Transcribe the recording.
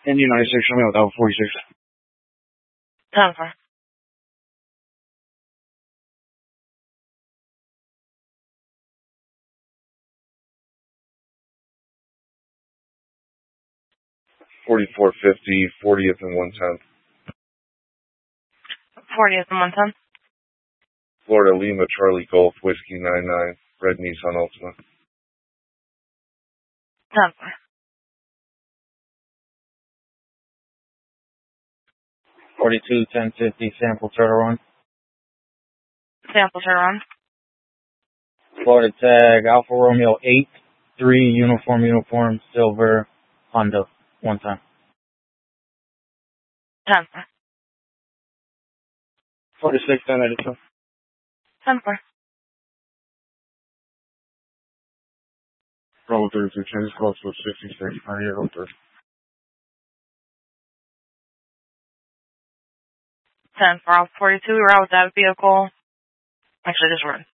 Indy 96, show me out Alpha 46. 10-4. 4450, 40th and 110th. 40th and 110th. Florida Lima, Charlie Golf, Whiskey 99, Red Nissan Altima. 10-4. 42, 1050, sample turnaround. Sample turnaround. Florida tag, Alfa Romeo 8, 3, uniform, silver, Honda, 1 time. 10-4. 46, 1092. 10-4. Bravo 32, change close with 66, 9803. 10-4. Alpha 42, we're out with that vehicle. Actually, just run.